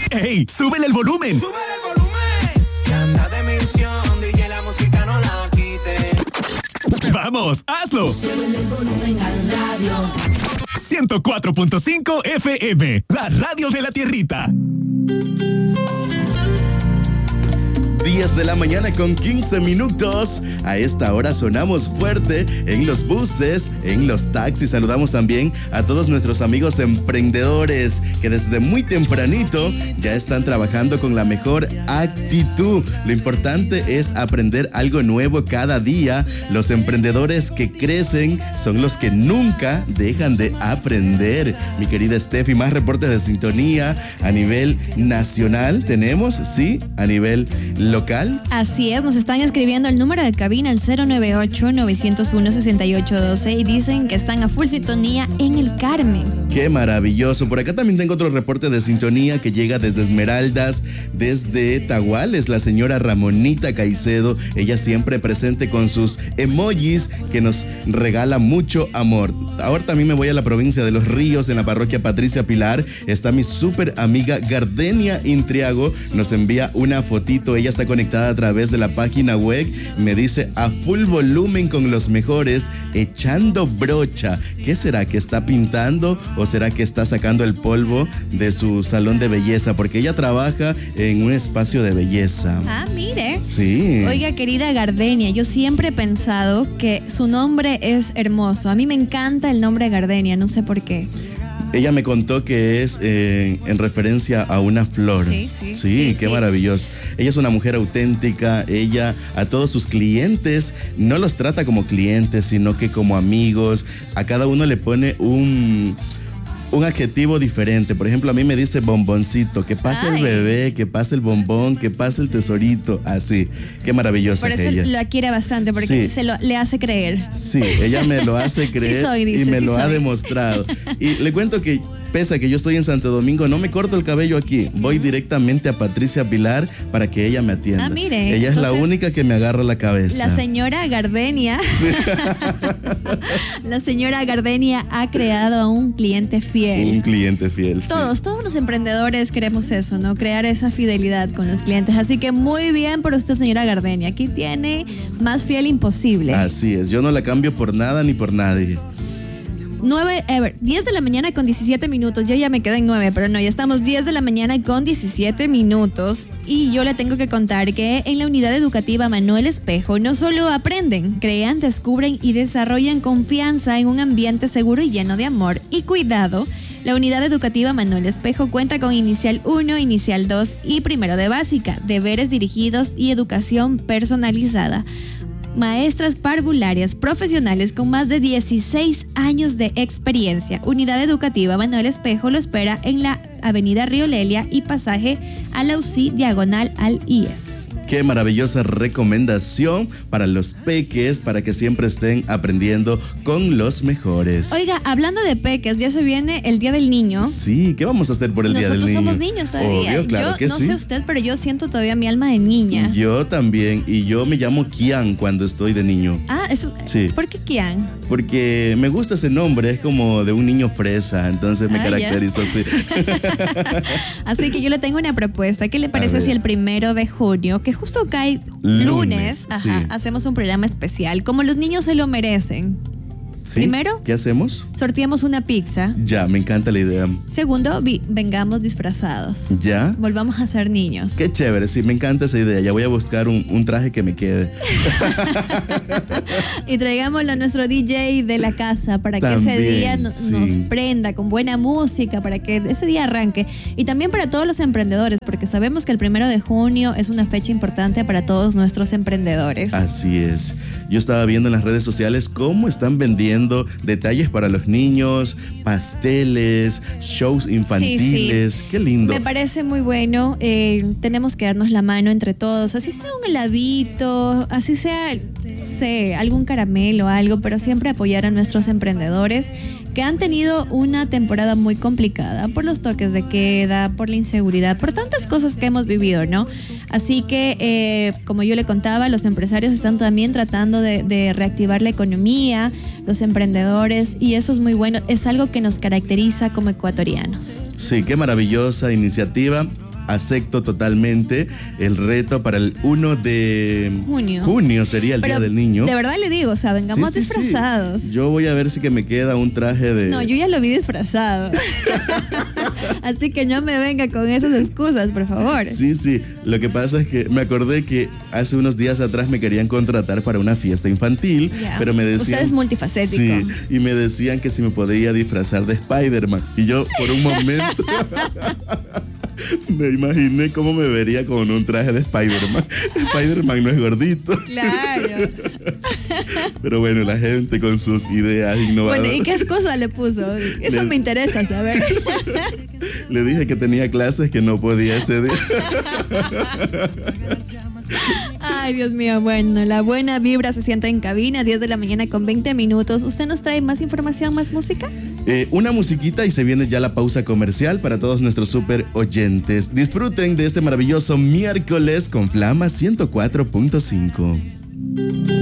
¡Ey! ¡Súbele el volumen! ¡Súbele el volumen! Que anda de misión, DJ, la música no la quite. ¡Vamos, hazlo! Súbele el volumen al radio. 104.5 FM, la radio de la tierrita. 10 de la mañana con 15 minutos. A esta hora sonamos fuerte en los buses, en los taxis. Saludamos también a todos nuestros amigos emprendedores que desde muy tempranito ya están trabajando con la mejor actitud. Lo importante es aprender algo nuevo cada día. Los emprendedores que crecen son los que nunca dejan de aprender. Mi querida Steffi, más reportes de sintonía a nivel nacional tenemos, sí, a nivel local. Así es, nos están escribiendo el número de cabina, el 098-901-6812, y dicen que están a full sintonía en el Carmen. ¡Qué maravilloso! Por acá también tengo otro reporte de sintonía que llega desde Esmeraldas, desde Tahuales, la señora Ramonita Caicedo. Ella siempre presente con sus emojis que nos regala mucho amor. Ahora también me voy a la provincia de Los Ríos, en la parroquia Patricia Pilar. Está mi súper amiga Gardenia Intriago. Nos envía una fotito. Ella está conectada a través de la página web. Me dice a full volumen con los mejores, echando brocha. ¿Qué será? ¿Que está pintando o será que está sacando el polvo de su salón de belleza? Porque ella trabaja en un espacio de belleza. Ah, mire. Sí. Oiga, querida Gardenia, yo siempre he pensado que su nombre es hermoso. A mí me encanta el nombre Gardenia, no sé por qué. Ella me contó que es en referencia a una flor. Sí, qué maravilloso. Ella es una mujer auténtica. Ella a todos sus clientes no los trata como clientes, sino que como amigos. A cada uno le pone un adjetivo diferente. Por ejemplo, a mí me dice bomboncito, que pase el bebé, que pase el bombón, que pase el tesorito, así. Qué maravillosa es ella. Por eso la quiere bastante, porque le hace creer. Sí, ella me lo hace creer y me lo ha demostrado. Y le cuento que pese a que yo estoy en Santo Domingo, no me corto el cabello aquí. Voy directamente a Patricia Pilar para que ella me atienda. Ah, mire. Ella es la única que me agarra la cabeza. La señora Gardenia. Sí. La señora Gardenia ha creado a un cliente fiel. Un cliente fiel. Todos los emprendedores queremos eso, ¿no? Crear esa fidelidad con los clientes. Así que muy bien por usted, señora Gardenia. Aquí tiene más fiel imposible. Así es. Yo no la cambio por nada ni por nadie. 10 de la mañana con 17 minutos. Yo ya me quedé en 9, pero no, ya estamos 10 de la mañana con 17 minutos. Y yo le tengo que contar que en la unidad educativa Manuel Espejo no solo aprenden, crean, descubren y desarrollan confianza en un ambiente seguro y lleno de amor y cuidado. La unidad educativa Manuel Espejo cuenta con Inicial 1, Inicial 2 y Primero de Básica, deberes dirigidos y educación personalizada. Maestras parvularias profesionales con más de 16 años de experiencia. Unidad Educativa Manuel Espejo lo espera en la Avenida Río Lelia y pasaje a la UCI diagonal al IES. Qué maravillosa recomendación para los peques, para que siempre estén aprendiendo con los mejores. Oiga, hablando de peques, ya se viene el Día del Niño. Sí, ¿qué vamos a hacer por el Día del Niño? Nosotros somos niños todavía. Obvio, claro que yo no sé usted, pero yo siento todavía mi alma de niña. Yo también, y yo me llamo Kian cuando estoy de niño. Ah, eso. Sí. ¿Por qué Kian? Porque me gusta ese nombre, es como de un niño fresa, entonces me caracterizo así. Así que yo le tengo una propuesta. ¿Qué le parece si el 1 de junio, que justo cae lunes, hacemos un programa especial, como los niños se lo merecen? ¿Sí? Primero, ¿qué hacemos? Sorteamos una pizza. Ya, me encanta la idea. Segundo, vengamos disfrazados. Ya. Volvamos a ser niños. Qué chévere, sí, me encanta esa idea. Ya voy a buscar un traje que me quede. Y traigámoslo a nuestro DJ de la casa para que ese día nos prenda con buena música, para que ese día arranque. Y también para todos los emprendedores, porque sabemos que el 1 de junio es una fecha importante para todos nuestros emprendedores. Así es. Yo estaba viendo en las redes sociales cómo están vendiendo detalles para los niños, pasteles, shows infantiles. Sí. Qué lindo. Me parece muy bueno. Tenemos que darnos la mano entre todos. Así sea un heladito, así sea, no sé, algún caramelo o algo, pero siempre apoyar a nuestros emprendedores que han tenido una temporada muy complicada por los toques de queda, por la inseguridad, por tantas cosas que hemos vivido, ¿no? Así que, como yo le contaba, los empresarios están también tratando de reactivar la economía, los emprendedores, y eso es muy bueno, es algo que nos caracteriza como ecuatorianos. Sí, qué maravillosa iniciativa. acepto totalmente el reto para el 1 de Junio. junio sería el Pero Día del Niño. de verdad le digo, o sea, vengamos Sí, sí, sí. disfrazados. Yo voy a ver si que me queda un traje de... No, yo ya lo vi disfrazado. Así que no me venga con esas excusas, por favor. Sí, sí. Lo que pasa es que me acordé que hace unos días atrás me querían contratar para una fiesta infantil, Ya. pero me decían... Usted es multifacético. Sí, y me decían que si me podía disfrazar de Spider-Man. Y yo, por un momento... me imaginé cómo me vería con un traje de Spider-Man. Spider-Man no es gordito. Claro. Pero bueno, la gente con sus ideas innovadoras. Bueno, ¿y qué excusa le puso? Eso me interesa saber. Le dije que tenía clases que no podía ese día. Ay, Dios mío, bueno, la buena vibra se siente en cabina, 10 de la mañana con 20 minutos. ¿Usted nos trae más información, más música? Una musiquita y se viene ya la pausa comercial para todos nuestros super oyentes. Disfruten de este maravilloso miércoles con Flama 104.5.